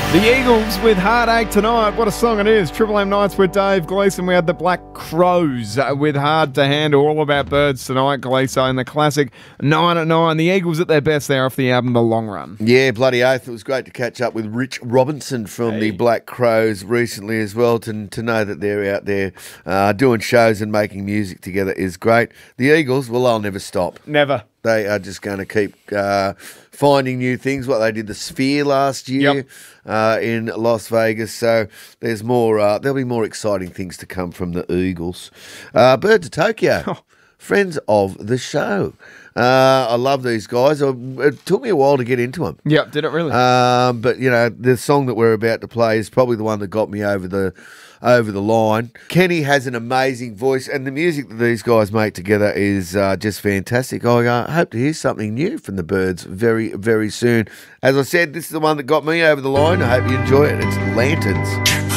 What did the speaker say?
The Eagles with Heartache tonight. What a song it is. Triple M Nights with Dave Gleeson. We had the Black Crows with Hard to Handle. All about birds tonight, Gleeson, and the classic 9 at 9. The Eagles at their best there off the album The Long Run. Yeah, bloody oath. It was great to catch up with Rich Robinson from the Black Crows recently as well. To know that they're out there doing shows and making music together is great. The Eagles, well, they'll never stop. Never. They are just going to keep finding new things. What they did the Sphere last year in Las Vegas. So there's more. There'll be more exciting things to come from the Eagles. Birds of Tokyo, friends of the show. I love these guys. It took me a while to get into them. Yep, did it really? But you know, the song that we're about to play is probably the one that got me over the line. Kenny has an amazing voice, and the music that these guys make together is just fantastic. I hope to hear something new from the Birds very, very soon. As I said, this is the one that got me over the line. I hope you enjoy it. It's Lanterns.